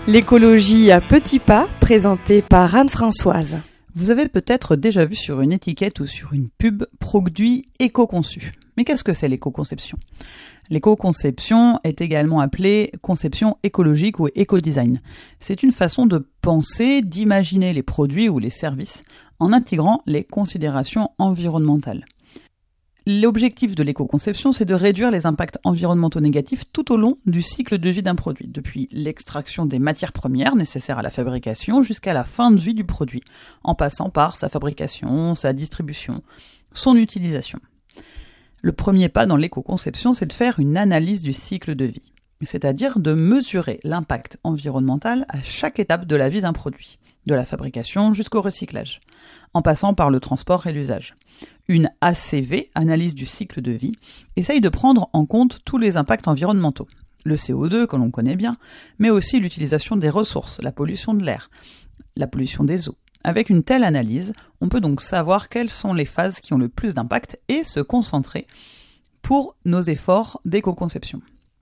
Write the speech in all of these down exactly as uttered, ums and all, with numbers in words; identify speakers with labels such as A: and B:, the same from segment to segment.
A: L'écologie à petits pas, présentée par Anne-Françoise.
B: Vous avez peut-être déjà vu sur une étiquette ou sur une pub produit éco-conçu. Mais qu'est-ce que c'est l'éco-conception ? L'éco-conception est également appelée conception écologique ou éco-design. C'est une façon de penser, d'imaginer les produits ou les services en intégrant les considérations environnementales. L'objectif de l'éco-conception, c'est de réduire les impacts environnementaux négatifs tout au long du cycle de vie d'un produit, depuis l'extraction des matières premières nécessaires à la fabrication jusqu'à la fin de vie du produit, en passant par sa fabrication, sa distribution, son utilisation. Le premier pas dans l'éco-conception, c'est de faire une analyse du cycle de vie, c'est-à-dire de mesurer l'impact environnemental à chaque étape de la vie d'un produit, de la fabrication jusqu'au recyclage, en passant par le transport et l'usage. Une A C V, analyse du cycle de vie, essaye de prendre en compte tous les impacts environnementaux. Le C O deux, que l'on connaît bien, mais aussi l'utilisation des ressources, la pollution de l'air, la pollution des eaux. Avec une telle analyse, on peut donc savoir quelles sont les phases qui ont le plus d'impact et se concentrer pour nos efforts d'éco-conception.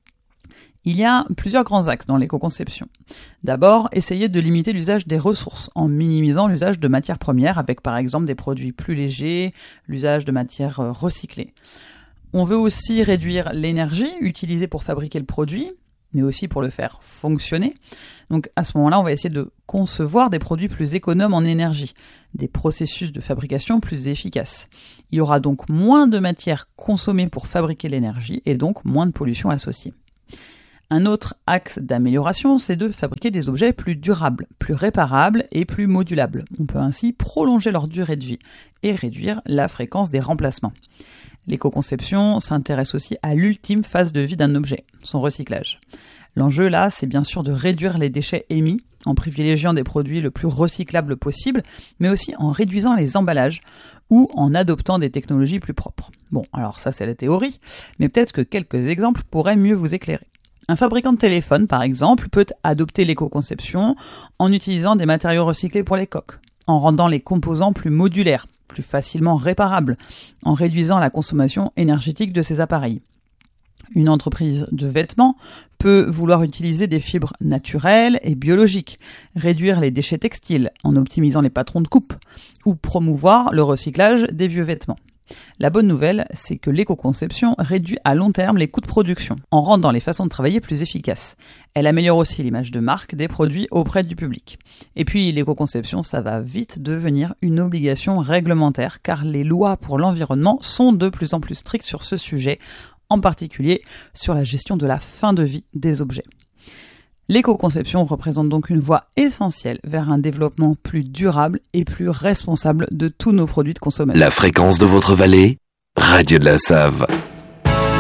B: Il y a plusieurs grands axes dans l'éco-conception. D'abord, essayer de limiter l'usage des ressources en minimisant l'usage de matières premières avec par exemple des produits plus légers, l'usage de matières recyclées. On veut aussi réduire l'énergie utilisée pour fabriquer le produit, mais aussi pour le faire fonctionner. Donc à ce moment-là, on va essayer de concevoir des produits plus économes en énergie, des processus de fabrication plus efficaces. Il y aura donc moins de matières consommées pour fabriquer l'énergie et donc moins de pollution associée. Un autre axe d'amélioration, c'est de fabriquer des objets plus durables, plus réparables et plus modulables. On peut ainsi prolonger leur durée de vie et réduire la fréquence des remplacements. L'éco-conception s'intéresse aussi à l'ultime phase de vie d'un objet, son recyclage. L'enjeu là, c'est bien sûr de réduire les déchets émis en privilégiant des produits le plus recyclables possible, mais aussi en réduisant les emballages ou en adoptant des technologies plus propres. Bon, alors ça c'est la théorie, mais peut-être que quelques exemples pourraient mieux vous éclairer. Un fabricant de téléphone, par exemple, peut adopter l'éco-conception en utilisant des matériaux recyclés pour les coques, en rendant les composants plus modulaires, plus facilement réparables, en réduisant la consommation énergétique de ses appareils. Une entreprise de vêtements peut vouloir utiliser des fibres naturelles et biologiques, réduire les déchets textiles en optimisant les patrons de coupe, ou promouvoir le recyclage des vieux vêtements. La bonne nouvelle, c'est que l'éco-conception réduit à long terme les coûts de production, en rendant les façons de travailler plus efficaces. Elle améliore aussi l'image de marque des produits auprès du public. Et puis l'éco-conception, ça va vite devenir une obligation réglementaire, car les lois pour l'environnement sont de plus en plus strictes sur ce sujet, en particulier sur la gestion de la fin de vie des objets. L'éco-conception représente donc une voie essentielle vers un développement plus durable et plus responsable de tous nos produits de consommation.
C: La fréquence de votre vallée, Radio de la Save.